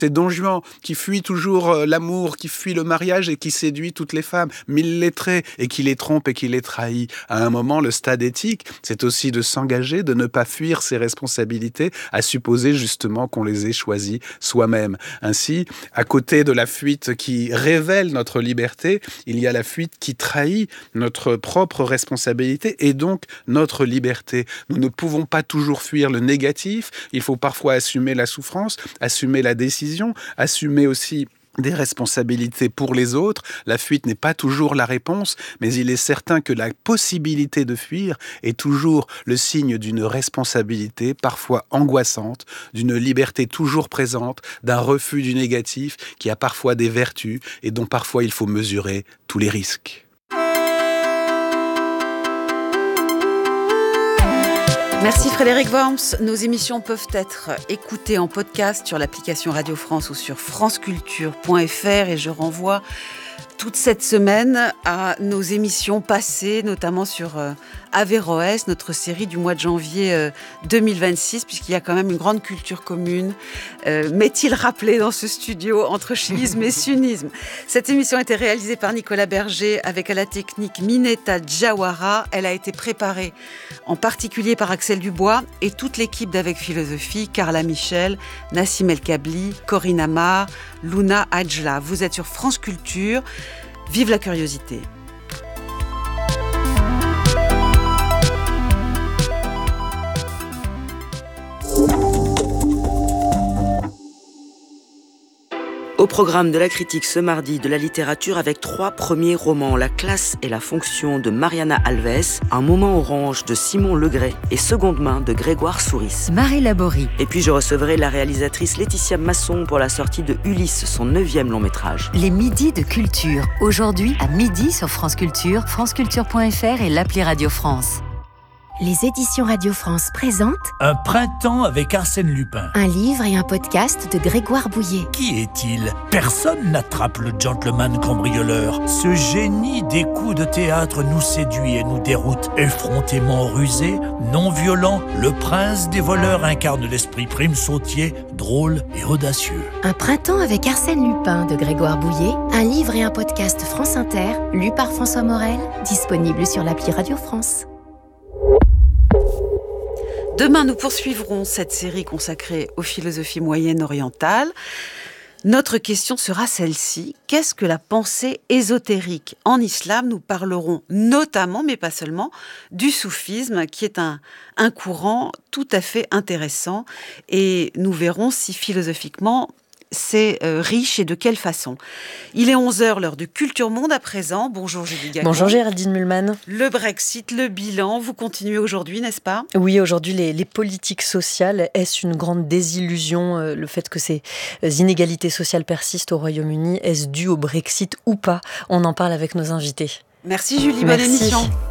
C'est Don Juan qui fuit toujours l'amour, qui fuit le mariage et qui séduit toutes les femmes, mille lettrés, et qui les trompe et qui les trahit. À un moment, le stade éthique, c'est aussi de s'engager, de ne pas fuir ses responsabilités, à supposer justement qu'on les ait choisies soi-même. Ainsi, à côté de la fuite qui révèle notre liberté, il y a la fuite qui trahit notre propre responsabilité et donc notre liberté. Nous ne pouvons pas toujours fuir le négatif, il faut parfois assumer la souffrance, assumer la décision, assumer aussi des responsabilités pour les autres. La fuite n'est pas toujours la réponse, mais il est certain que la possibilité de fuir est toujours le signe d'une responsabilité parfois angoissante, d'une liberté toujours présente, d'un refus du négatif qui a parfois des vertus et dont parfois il faut mesurer tous les risques. Merci Frédéric Worms. Nos émissions peuvent être écoutées en podcast sur l'application Radio France ou sur franceculture.fr et je renvoie toute cette semaine à nos émissions passées, notamment sur Averroès, notre série du mois de janvier 2026, puisqu'il y a quand même une grande culture commune, m'est-il rappelé dans ce studio, entre chiisme et sunnisme. Cette émission a été réalisée par Nicolas Berger avec à la technique Mineta Djawara. Elle a été préparée en particulier par Axel Dubois et toute l'équipe d'Avec Philosophie, Carla Michel, Nassim El Kabli, Corinne Amar, Luna Adjla. Vous êtes sur France Culture. Vive la curiosité. Au programme de la critique ce mardi de la littérature avec 3 premiers romans, La classe et la fonction de Mariana Alves, Un moment orange de Simon Legray et Seconde main de Grégoire Souris. Marie Laborie. Et puis je recevrai la réalisatrice Laetitia Masson pour la sortie de Ulysse, son 9e long métrage. Les midis de culture. Aujourd'hui à midi sur France Culture, franceculture.fr et l'appli Radio France. Les éditions Radio France présentent Un printemps avec Arsène Lupin. un livre et un podcast de Grégoire Bouillet. Qui est-il ? Personne n'attrape le gentleman cambrioleur. Ce génie des coups de théâtre nous séduit et nous déroute. Effrontément rusé, non violent, le prince des voleurs incarne l'esprit prime sautier, drôle et audacieux. Un printemps avec Arsène Lupin de Grégoire Bouillet, un livre et un podcast France Inter, lu par François Morel, disponible sur l'appli Radio France. Demain, nous poursuivrons cette série consacrée aux philosophies moyennes-orientales. Notre question sera celle-ci. Qu'est-ce que la pensée ésotérique ? En islam, nous parlerons notamment, mais pas seulement, du soufisme, qui est un courant tout à fait intéressant. Et nous verrons si philosophiquement, c'est riche et de quelle façon. Il est 11h, l'heure de Culture Monde à présent. Bonjour Julie Gacon. Bonjour Géraldine Mühlmann. Le Brexit, le bilan, vous continuez aujourd'hui, n'est-ce pas ? Oui, aujourd'hui, les politiques sociales, est-ce une grande désillusion, le fait que ces inégalités sociales persistent au Royaume-Uni, est-ce dû au Brexit ou pas ? On en parle avec nos invités. Merci Julie, bonne émission.